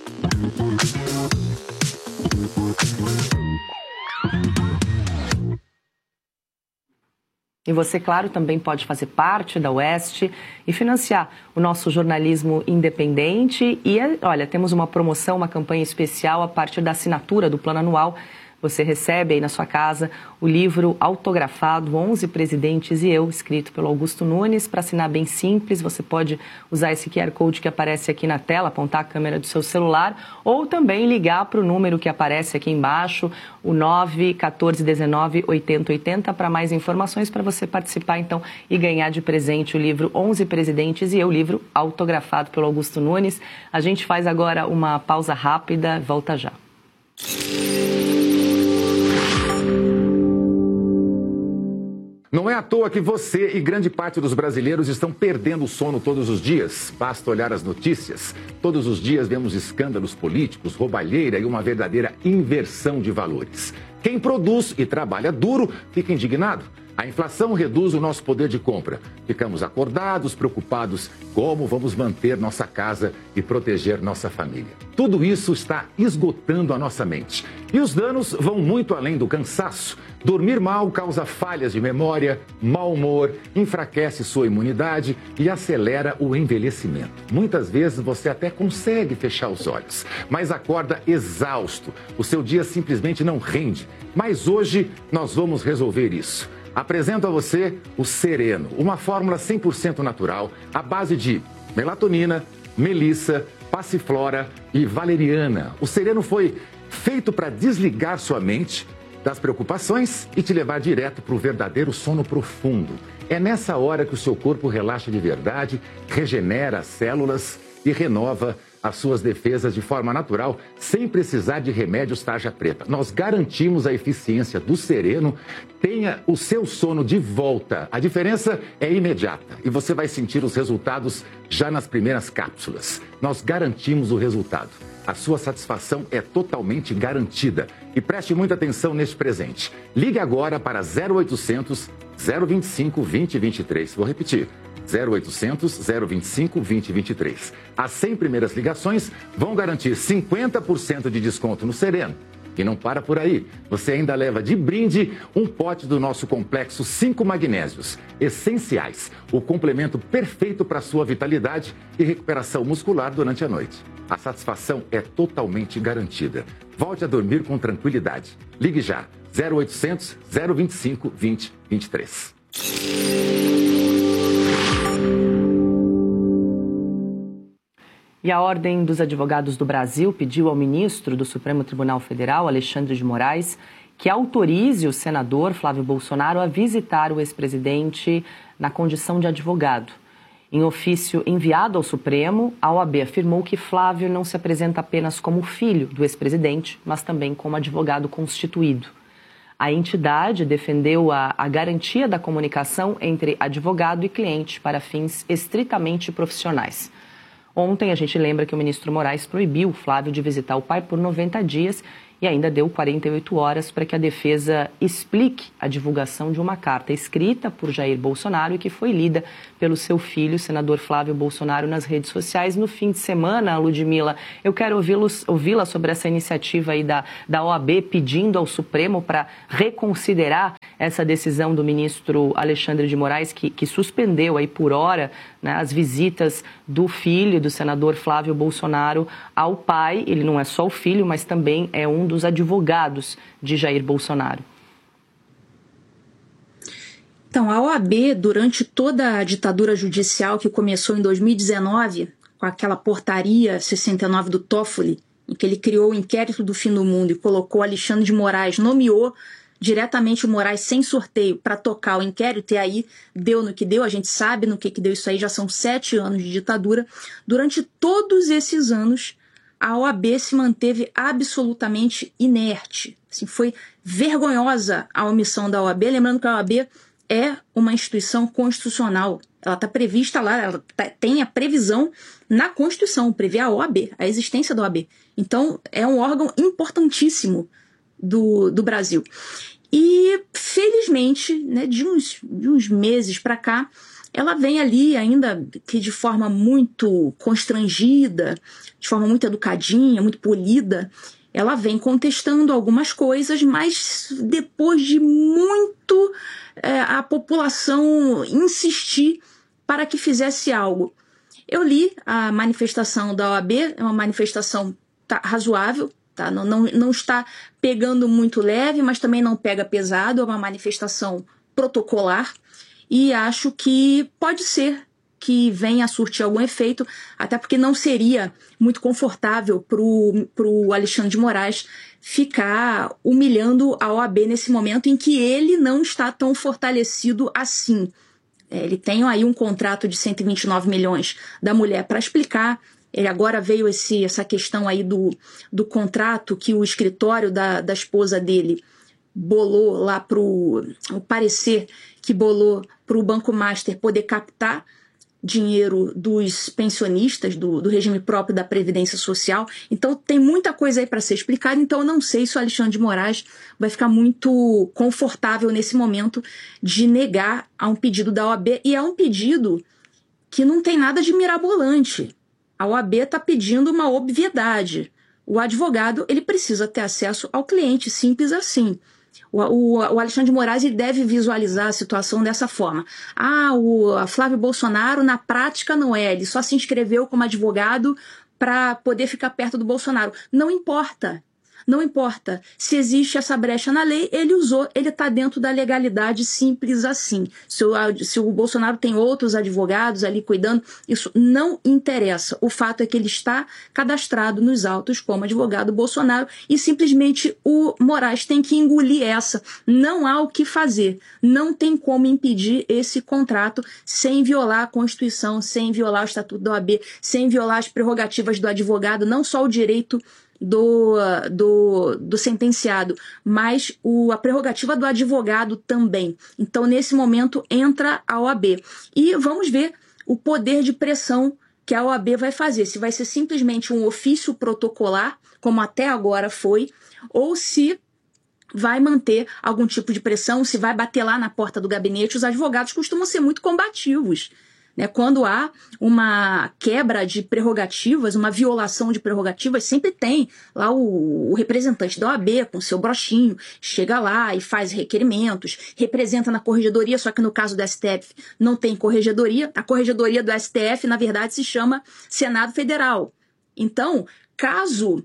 E você, claro, também pode fazer parte da Oeste e financiar o nosso jornalismo independente. E, olha, temos uma promoção, uma campanha especial a partir da assinatura do Plano Anual. Você recebe aí na sua casa o livro autografado 11 Presidentes e Eu, escrito pelo Augusto Nunes. Para assinar bem simples, você pode usar esse QR Code que aparece aqui na tela, apontar a câmera do seu celular ou também ligar para o número que aparece aqui embaixo, o 914198080, para mais informações, para você participar então e ganhar de presente o livro 11 Presidentes e Eu, livro autografado pelo Augusto Nunes. A gente faz agora uma pausa rápida, volta já. Não é à toa que você e grande parte dos brasileiros estão perdendo o sono todos os dias. Basta olhar as notícias. Todos os dias vemos escândalos políticos, roubalheira e uma verdadeira inversão de valores. Quem produz e trabalha duro fica indignado. A inflação reduz o nosso poder de compra. Ficamos acordados, preocupados como vamos manter nossa casa e proteger nossa família. Tudo isso está esgotando a nossa mente. E os danos vão muito além do cansaço. Dormir mal causa falhas de memória, mau humor, enfraquece sua imunidade e acelera o envelhecimento. Muitas vezes você até consegue fechar os olhos, mas acorda exausto. O seu dia simplesmente não rende. Mas hoje nós vamos resolver isso. Apresento a você o Sereno, uma fórmula 100% natural, à base de melatonina, melissa, passiflora e valeriana. O Sereno foi feito para desligar sua mente das preocupações e te levar direto para o verdadeiro sono profundo. É nessa hora que o seu corpo relaxa de verdade, regenera as células e renova as suas defesas de forma natural, sem precisar de remédios tarja preta. Nós garantimos a eficiência do Sereno. Tenha o seu sono de volta. A diferença é imediata e você vai sentir os resultados já nas primeiras cápsulas. Nós garantimos o resultado. A sua satisfação é totalmente garantida. E preste muita atenção neste presente. Ligue agora para 0800 025 2023. Vou repetir. 0800 025 2023. As 100 primeiras ligações vão garantir 50% de desconto no Sereno. E não para por aí. Você ainda leva de brinde um pote do nosso complexo 5 magnésios essenciais. O complemento perfeito para a sua vitalidade e recuperação muscular durante a noite. A satisfação é totalmente garantida. Volte a dormir com tranquilidade. Ligue já. 0800 025 2023. E a Ordem dos Advogados do Brasil pediu ao ministro do Supremo Tribunal Federal, Alexandre de Moraes, que autorize o senador Flávio Bolsonaro a visitar o ex-presidente na condição de advogado. Em ofício enviado ao Supremo, a OAB afirmou que Flávio não se apresenta apenas como filho do ex-presidente, mas também como advogado constituído. A entidade defendeu a garantia da comunicação entre advogado e cliente para fins estritamente profissionais. Ontem, a gente lembra que o ministro Moraes proibiu Flávio de visitar o pai por 90 dias e ainda deu 48 horas para que a defesa explique a divulgação de uma carta escrita por Jair Bolsonaro e que foi lida pelo seu filho, o senador Flávio Bolsonaro, nas redes sociais. No fim de semana, Ludmila, eu quero ouvi-la sobre essa iniciativa aí da OAB pedindo ao Supremo para reconsiderar essa decisão do ministro Alexandre de Moraes, que suspendeu aí por hora, né, as visitas do filho do senador Flávio Bolsonaro ao pai. Ele não é só o filho, mas também é um dos advogados de Jair Bolsonaro. Então, a OAB, durante toda a ditadura judicial que começou em 2019, com aquela portaria 69 do Toffoli, em que ele criou o inquérito do fim do mundo e colocou Alexandre de Moraes, nomeou diretamente o Moraes sem sorteio para tocar o inquérito, e aí deu no que deu, a gente sabe no que deu isso aí, já são 7 anos de ditadura. Durante todos esses anos, a OAB se manteve absolutamente inerte. Assim, foi vergonhosa a omissão da OAB, lembrando que a OAB é uma instituição constitucional. Ela está prevista lá, ela tem a previsão na Constituição, prevê a OAB, a existência da OAB. Então, é um órgão importantíssimo do Brasil. E, felizmente, né, de uns meses para cá, ela vem ali, ainda que de forma muito constrangida, de forma muito educadinha, muito polida, ela vem contestando algumas coisas, mas depois de muito a população insistir para que fizesse algo. Eu li a manifestação da OAB, é uma manifestação razoável, tá? Não está pegando muito leve, mas também não pega pesado, é uma manifestação protocolar, e acho que pode ser que venha a surtir algum efeito, até porque não seria muito confortável para o Alexandre de Moraes ficar humilhando a OAB nesse momento em que ele não está tão fortalecido assim. Ele tem aí um contrato de 129 milhões da mulher para explicar. Ele agora veio essa questão aí do contrato que o escritório da esposa dele bolou lá o parecer que bolou para o Banco Master poder captar dinheiro dos pensionistas, do regime próprio da Previdência Social. Então tem muita coisa aí para ser explicada, então eu não sei se o Alexandre de Moraes vai ficar muito confortável nesse momento de negar a um pedido da OAB, e é um pedido que não tem nada de mirabolante. A OAB está pedindo uma obviedade. O advogado ele precisa ter acesso ao cliente, simples assim. O Alexandre de Moraes deve visualizar a situação dessa forma. O Flávio Bolsonaro, na prática, não é. Ele só se inscreveu como advogado para poder ficar perto do Bolsonaro. Não importa. Não importa. Se existe essa brecha na lei, ele usou, ele está dentro da legalidade, simples assim. Se o Bolsonaro tem outros advogados ali cuidando, isso não interessa. O fato é que ele está cadastrado nos autos como advogado Bolsonaro e simplesmente o Moraes tem que engolir essa. Não há o que fazer. Não tem como impedir esse contrato sem violar a Constituição, sem violar o Estatuto da OAB, sem violar as prerrogativas do advogado, não só o direito do sentenciado, mas a prerrogativa do advogado também. Então, nesse momento, entra a OAB. E vamos ver o poder de pressão que a OAB vai fazer. Se vai ser simplesmente um ofício protocolar, como até agora foi, ou se vai manter algum tipo de pressão, se vai bater lá na porta do gabinete. Os advogados costumam ser muito combativos. Quando há uma quebra de prerrogativas, uma violação de prerrogativas, sempre tem lá o representante da OAB com seu brochinho, chega lá e faz requerimentos, representa na corregedoria, só que no caso do STF não tem corregedoria. A corregedoria do STF, na verdade, se chama Senado Federal. Então, caso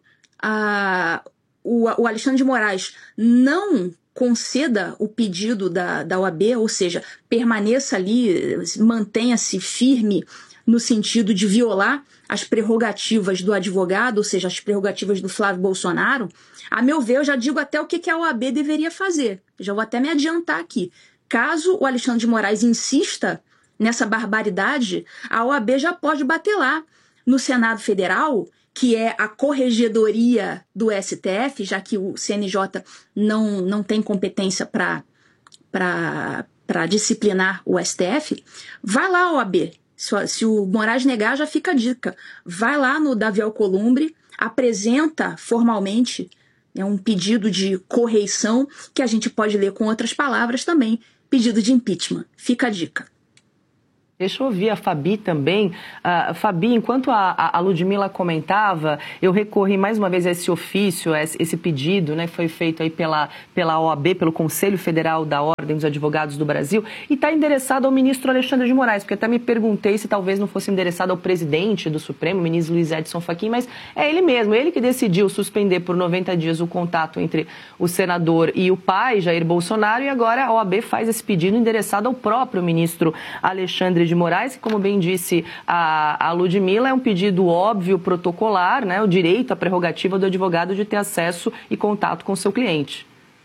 o Alexandre de Moraes não conceda o pedido da OAB, ou seja, permaneça ali, mantenha-se firme no sentido de violar as prerrogativas do advogado, ou seja, as prerrogativas do Flávio Bolsonaro, a meu ver, eu já digo até o que a OAB deveria fazer. Já vou até me adiantar aqui. Caso o Alexandre de Moraes insista nessa barbaridade, a OAB já pode bater lá no Senado Federal que é a corregedoria do STF, já que o CNJ não tem competência para disciplinar o STF, vai lá, OAB. Se o Moraes negar, já fica a dica. Vai lá no Davi Alcolumbre, apresenta formalmente um pedido de correição, que a gente pode ler com outras palavras também, pedido de impeachment. Fica a dica. Deixa eu ouvir a Fabi também. Fabi, enquanto a Ludmila comentava, eu recorri mais uma vez a esse ofício, a esse pedido, né, que foi feito aí pela OAB, pelo Conselho Federal da Ordem dos Advogados do Brasil, e está endereçado ao ministro Alexandre de Moraes, porque até me perguntei se talvez não fosse endereçado ao presidente do Supremo, o ministro Luiz Edson Fachin, mas é ele mesmo, ele que decidiu suspender por 90 dias o contato entre o senador e o pai, Jair Bolsonaro, e agora a OAB faz esse pedido endereçado ao próprio ministro Alexandre de Moraes, que, como bem disse a Ludmila, é um pedido óbvio, protocolar, né, o direito, a prerrogativa do advogado de ter acesso e contato com o seu cliente.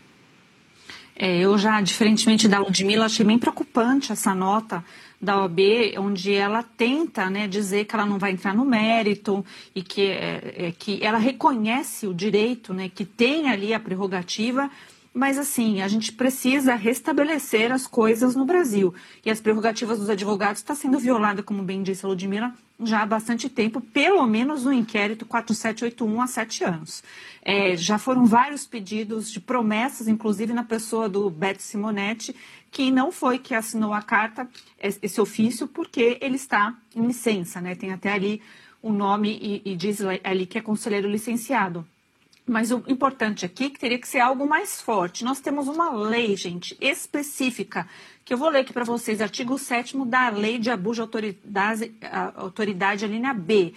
Eu já, diferentemente da Ludmila, achei bem preocupante essa nota da OAB, onde ela tenta, né, dizer que ela não vai entrar no mérito e que ela reconhece o direito, né, que tem ali a prerrogativa. Mas, assim, a gente precisa restabelecer as coisas no Brasil. E as prerrogativas dos advogados estão sendo violadas, como bem disse a Ludmila, já há bastante tempo, pelo menos no inquérito 4781 há 7 anos. Já foram vários pedidos de promessas, inclusive na pessoa do Beto Simonetti, que não foi que assinou a carta, esse ofício, porque ele está em licença, né? Tem até ali o nome e diz ali que é conselheiro licenciado. Mas o importante aqui é que teria que ser algo mais forte. Nós temos uma lei, gente, específica, que eu vou ler aqui para vocês, artigo 7º da Lei de Abuso de Autoridade, a linha B.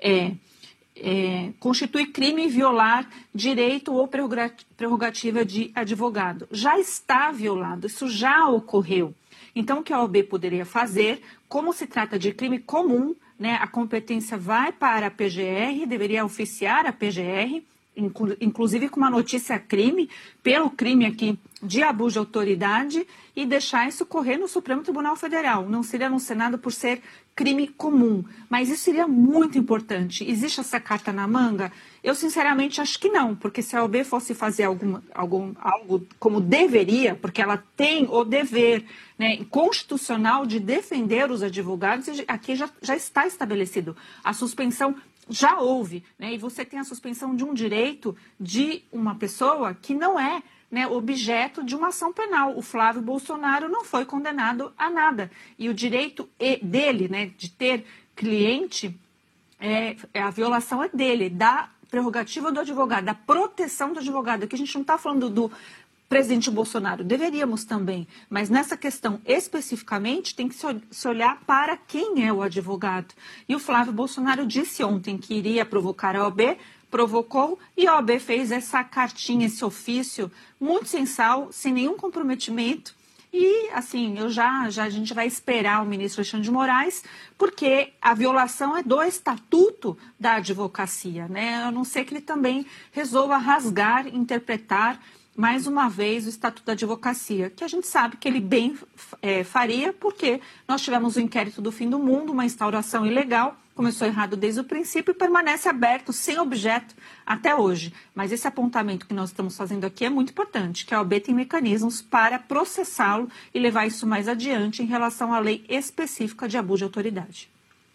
Constitui crime violar direito ou prerrogativa de advogado. Já está violado, isso já ocorreu. Então, o que a OAB poderia fazer, como se trata de crime comum, né, a competência vai para a PGR, deveria oficiar a PGR, inclusive com uma notícia crime, pelo crime aqui de abuso de autoridade, e deixar isso correr no Supremo Tribunal Federal. Não seria no Senado por ser crime comum, mas isso seria muito importante. Existe essa carta na manga? Eu, sinceramente, acho que não, porque se a OAB fosse fazer algo como deveria, porque ela tem o dever, né, constitucional de defender os advogados, aqui já está estabelecido. A suspensão já houve, né, e você tem a suspensão de um direito de uma pessoa que não é, né, objeto de uma ação penal. O Flávio Bolsonaro não foi condenado a nada. E o direito dele, né, de ter cliente, a violação é dele, da prerrogativa do advogado, da proteção do advogado. Aqui a gente não está falando do presidente Bolsonaro, deveríamos também, mas nessa questão especificamente tem que se olhar para quem é o advogado. E o Flávio Bolsonaro disse ontem que iria provocar a OAB, provocou, e a OAB fez essa cartinha, esse ofício muito sensal, sem nenhum comprometimento. E, assim, a gente vai esperar o ministro Alexandre de Moraes, porque a violação é do estatuto da advocacia, né? A não ser que ele também resolva rasgar, interpretar mais uma vez o Estatuto da Advocacia, que a gente sabe que ele bem faria, porque nós tivemos o inquérito do fim do mundo, uma instauração ilegal, começou errado desde o princípio e permanece aberto, sem objeto, até hoje. Mas esse apontamento que nós estamos fazendo aqui é muito importante, que a OAB tem mecanismos para processá-lo e levar isso mais adiante em relação à lei específica de abuso de autoridade.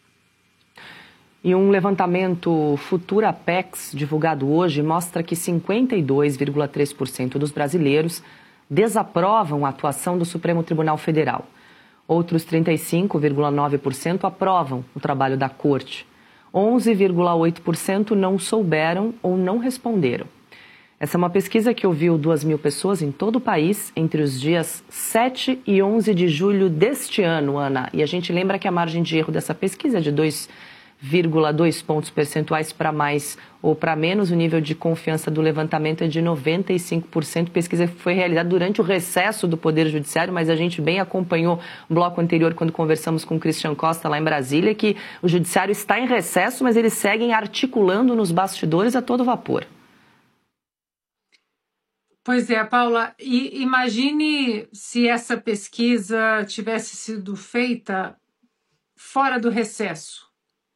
E um levantamento Futurapex, divulgado hoje, mostra que 52,3% dos brasileiros desaprovam a atuação do Supremo Tribunal Federal. Outros 35,9% aprovam o trabalho da Corte. 11,8% não souberam ou não responderam. Essa é uma pesquisa que ouviu 2.000 pessoas em todo o país entre os dias 7 e 11 de julho deste ano, Ana. E a gente lembra que a margem de erro dessa pesquisa é de 2,2 pontos percentuais para mais ou para menos. O nível de confiança do levantamento é de 95%. A pesquisa foi realizada durante o recesso do Poder Judiciário, mas a gente bem acompanhou o bloco anterior quando conversamos com o Christian Costa lá em Brasília, que o Judiciário está em recesso, mas eles seguem articulando nos bastidores a todo vapor. Pois é, Paula, e imagine se essa pesquisa tivesse sido feita fora do recesso.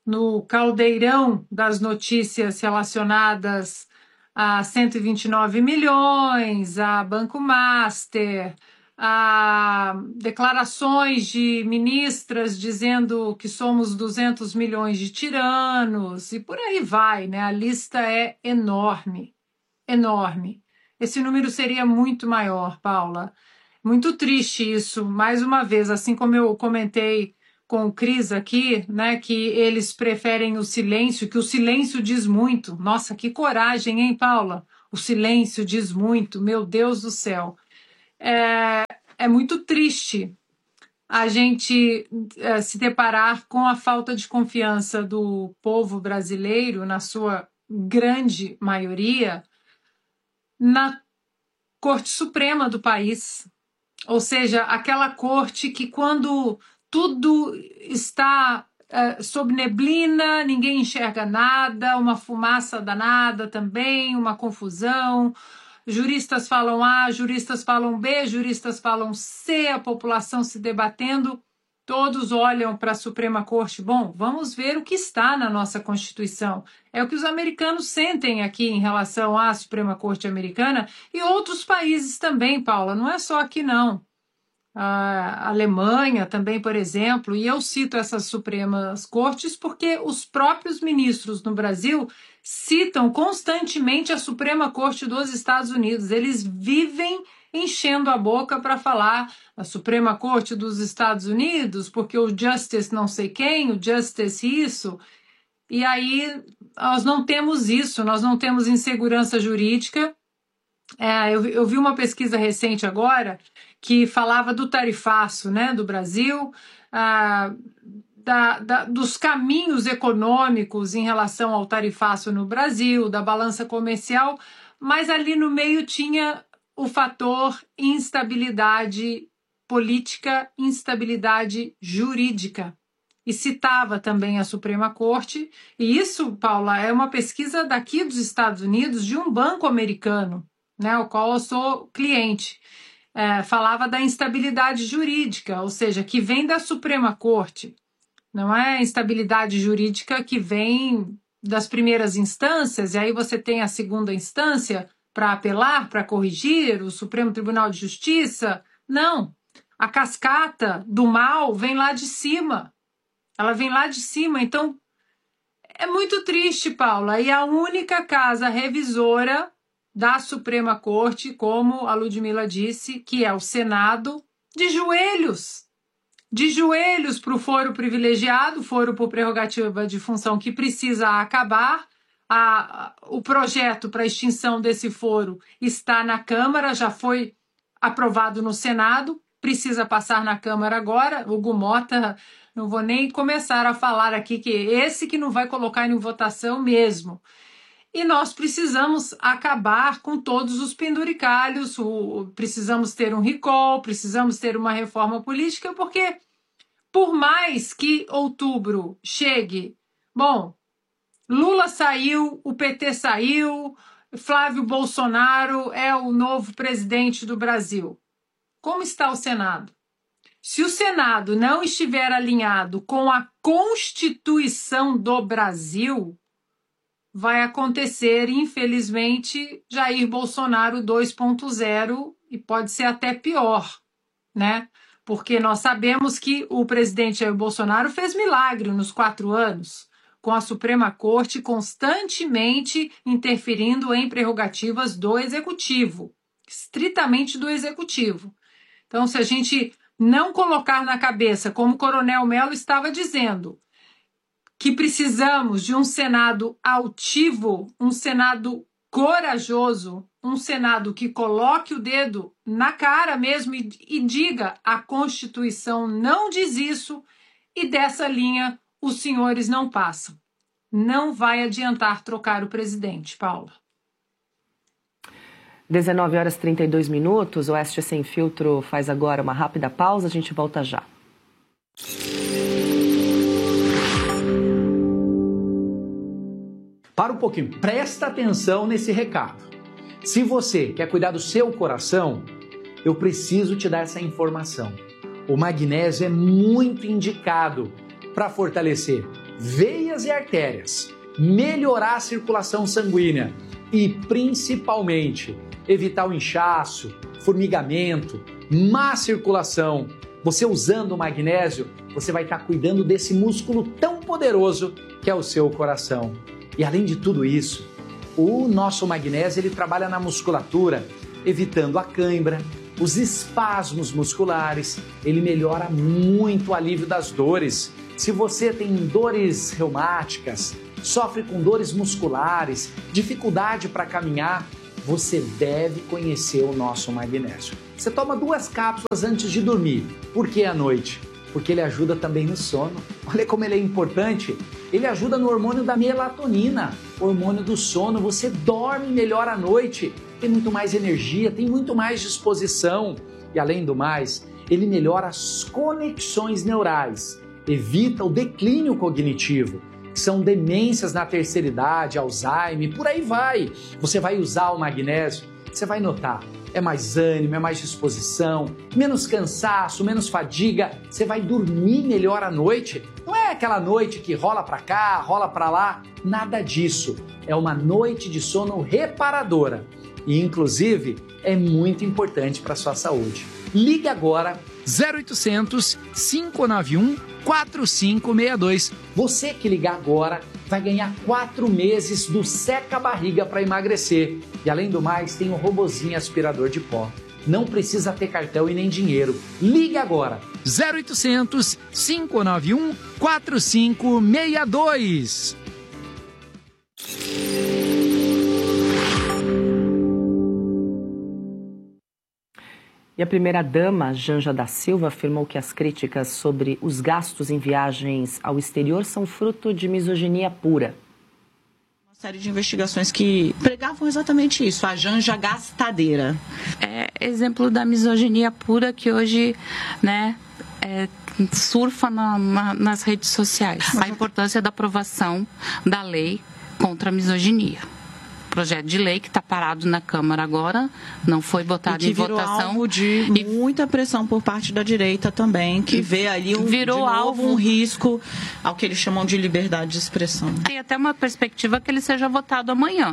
no caldeirão das notícias relacionadas a 129 milhões, a Banco Master, a declarações de ministras dizendo que somos 200 milhões de tiranos, e por aí vai, né? A lista é enorme, enorme. Esse número seria muito maior, Paula. Muito triste isso, mais uma vez, assim como eu comentei com o Cris aqui, né, que eles preferem o silêncio, que o silêncio diz muito. Nossa, que coragem, hein, Paula? O silêncio diz muito, meu Deus do céu. É muito triste a gente se deparar com a falta de confiança do povo brasileiro, na sua grande maioria, na Corte Suprema do país. Ou seja, aquela corte que quando tudo está sob neblina, ninguém enxerga nada, uma fumaça danada também, uma confusão. Juristas falam A, juristas falam B, juristas falam C, a população se debatendo, todos olham para a Suprema Corte. Bom, vamos ver o que está na nossa Constituição. É o que os americanos sentem aqui em relação à Suprema Corte americana e outros países também, Paula, não é só aqui não. A Alemanha também, por exemplo, e eu cito essas Supremas Cortes porque os próprios ministros no Brasil citam constantemente a Suprema Corte dos Estados Unidos. Eles vivem enchendo a boca para falar a Suprema Corte dos Estados Unidos, porque o Justice não sei quem, o Justice isso, e aí nós não temos isso, nós não temos insegurança jurídica. Eu vi uma pesquisa recente agora que falava do tarifaço, né, do Brasil, dos caminhos econômicos em relação ao tarifaço no Brasil, da balança comercial, mas ali no meio tinha o fator instabilidade política, instabilidade jurídica. E citava também a Suprema Corte, e isso, Paula, é uma pesquisa daqui dos Estados Unidos de um banco americano, né, o qual eu sou cliente. Falava da instabilidade jurídica, ou seja, que vem da Suprema Corte. Não é instabilidade jurídica que vem das primeiras instâncias, e aí você tem a segunda instância para apelar, para corrigir, o Supremo Tribunal de Justiça. Não, a cascata do mal vem lá de cima. Ela vem lá de cima, então é muito triste, Paula. E a única casa revisora da Suprema Corte, como a Ludmila disse, que é o Senado, de joelhos para o foro privilegiado, foro por prerrogativa de função que precisa acabar. O projeto para extinção desse foro está na Câmara, já foi aprovado no Senado, precisa passar na Câmara agora. O Hugo Mota, não vou nem começar a falar aqui que esse que não vai colocar em votação mesmo. E nós precisamos acabar com todos os penduricalhos, precisamos ter um recall, precisamos ter uma reforma política, porque por mais que outubro chegue, bom, Lula saiu, o PT saiu, Flávio Bolsonaro é o novo presidente do Brasil. Como está o Senado? Se o Senado não estiver alinhado com a Constituição do Brasil, vai acontecer, infelizmente, Jair Bolsonaro 2.0 e pode ser até pior, né? Porque nós sabemos que o presidente Jair Bolsonaro fez milagre nos 4 anos, com a Suprema Corte constantemente interferindo em prerrogativas do Executivo, estritamente do Executivo. Então, se a gente não colocar na cabeça, como o Coronel Mello estava dizendo, que precisamos de um Senado altivo, um Senado corajoso, um Senado que coloque o dedo na cara mesmo e diga: a Constituição não diz isso e dessa linha os senhores não passam. Não vai adiantar trocar o presidente, Paula. 19h32. O Oeste Sem Filtro faz agora uma rápida pausa, a gente volta já. Para um pouquinho, presta atenção nesse recado. Se você quer cuidar do seu coração, eu preciso te dar essa informação. O magnésio é muito indicado para fortalecer veias e artérias, melhorar a circulação sanguínea e, principalmente, evitar o inchaço, formigamento, má circulação. Você usando o magnésio, você vai estar cuidando desse músculo tão poderoso que é o seu coração. E além de tudo isso, o nosso magnésio ele trabalha na musculatura, evitando a cãibra, os espasmos musculares, ele melhora muito o alívio das dores. Se você tem dores reumáticas, sofre com dores musculares, dificuldade para caminhar, você deve conhecer o nosso magnésio. Você toma 2 cápsulas antes de dormir. Por que à noite? Porque ele ajuda também no sono. Olha como ele é importante. Ele ajuda no hormônio da melatonina, hormônio do sono. Você dorme melhor à noite, tem muito mais energia, tem muito mais disposição. E além do mais, ele melhora as conexões neurais, evita o declínio cognitivo, que são demências na terceira idade, Alzheimer, por aí vai. Você vai usar o magnésio, você vai notar, é mais ânimo, é mais disposição, menos cansaço, menos fadiga, você vai dormir melhor à noite. Não é aquela noite que rola para cá, rola para lá, nada disso. É uma noite de sono reparadora e, inclusive, é muito importante para a sua saúde. Ligue agora 0800 591 4562. Você que ligar agora vai ganhar 4 meses do seca-barriga para emagrecer. E além do mais, tem o robozinho aspirador de pó. Não precisa ter cartão e nem dinheiro. Ligue agora. 0800 591 4562. E a primeira-dama, Janja da Silva, afirmou que as críticas sobre os gastos em viagens ao exterior são fruto de misoginia pura. Uma série de investigações que pregavam exatamente isso, a Janja gastadeira. É exemplo da misoginia pura que hoje, surfa nas redes sociais. A importância da aprovação da lei contra a misoginia. Projeto de lei que está parado na Câmara agora, não foi botado em votação. Virou alvo de muita pressão por parte da direita também, que vê ali um risco ao que eles chamam de liberdade de expressão. Tem até uma perspectiva que ele seja votado amanhã.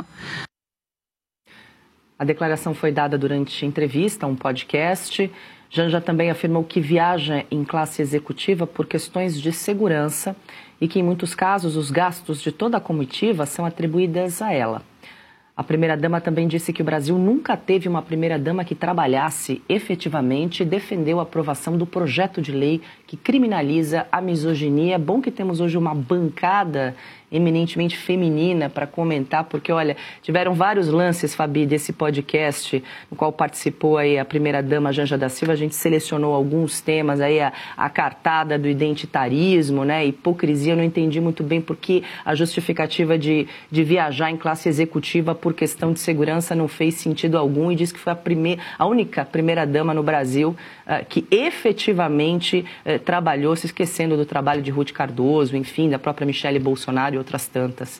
A declaração foi dada durante entrevista a um podcast. Janja também afirmou que viaja em classe executiva por questões de segurança e que, em muitos casos, os gastos de toda a comitiva são atribuídos a ela. A primeira-dama também disse que o Brasil nunca teve uma primeira-dama que trabalhasse efetivamente e defendeu a aprovação do projeto de lei que criminaliza a misoginia. É bom que temos hoje uma bancada eminentemente feminina para comentar, porque, olha, tiveram vários lances, Fabi, desse podcast, no qual participou aí a primeira-dama Janja da Silva. A gente selecionou alguns temas, aí a cartada do identitarismo, hipocrisia. Eu não entendi muito bem porque a justificativa de viajar em classe executiva por questão de segurança não fez sentido algum, e diz que foi a única primeira-dama no Brasil que efetivamente trabalhou, se esquecendo do trabalho de Ruth Cardoso, enfim, da própria Michele Bolsonaro e outras tantas.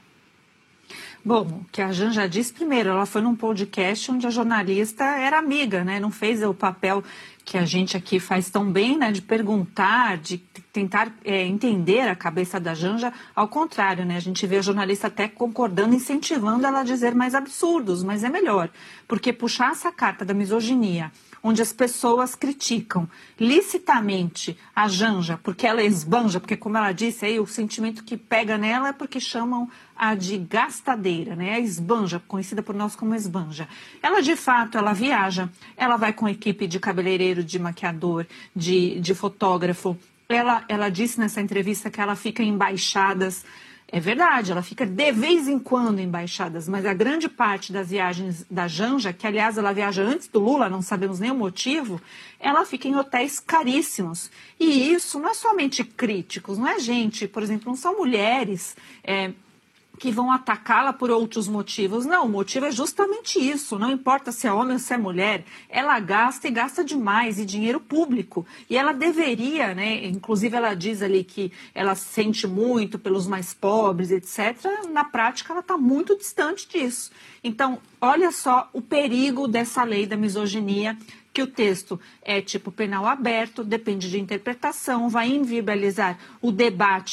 Bom, o que a Janja disse, primeiro, ela foi num podcast onde a jornalista era amiga, não fez o papel que a gente aqui faz tão bem, de perguntar, de tentar entender a cabeça da Janja. Ao contrário, a gente vê a jornalista até concordando, incentivando ela a dizer mais absurdos, mas é melhor, porque puxar essa carta da misoginia, onde as pessoas criticam licitamente a Janja, porque ela esbanja, porque, como ela disse, aí, o sentimento que pega nela é porque chamam a de gastadeira, a esbanja, conhecida por nós como esbanja. Ela, de fato, ela viaja, ela vai com equipe de cabeleireiro, de maquiador, de fotógrafo. Ela disse nessa entrevista que ela fica em embaixadas. É verdade, ela fica de vez em quando em embaixadas, mas a grande parte das viagens da Janja, que aliás ela viaja antes do Lula, não sabemos nem o motivo, ela fica em hotéis caríssimos. E isso não é somente críticos, não é gente, por exemplo, não são mulheres que vão atacá-la por outros motivos. Não, o motivo é justamente isso. Não importa se é homem ou se é mulher, ela gasta e gasta demais, e dinheiro público. E ela deveria, inclusive ela diz ali que ela sente muito pelos mais pobres, etc. Na prática, ela está muito distante disso. Então, olha só o perigo dessa lei da misoginia, que o texto é tipo penal aberto, depende de interpretação, vai inviabilizar o debate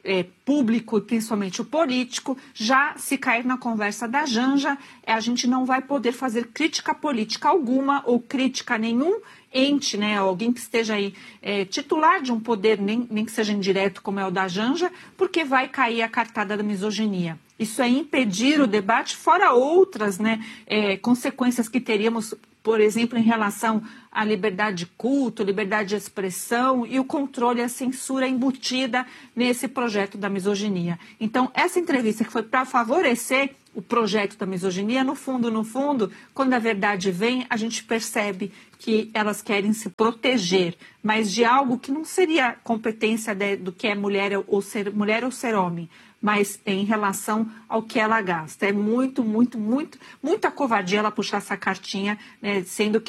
público e principalmente o político. Já se cair na conversa da Janja, a gente não vai poder fazer crítica política alguma ou crítica a nenhum ente, né, alguém que esteja aí titular de um poder, nem que seja indireto como é o da Janja, porque vai cair a cartada da misoginia. Isso é impedir o debate, fora outras, né, consequências que teríamos, por exemplo, em relação à liberdade de culto, liberdade de expressão e o controle e a censura embutida nesse projeto da misoginia. Então, essa entrevista que foi para favorecer o projeto da misoginia, no fundo, quando a verdade vem, a gente percebe que elas querem se proteger, mas de algo que não seria competência do que é mulher ou ser homem, mas em relação ao que ela gasta. É muita covardia ela puxar essa cartinha, né, sendo que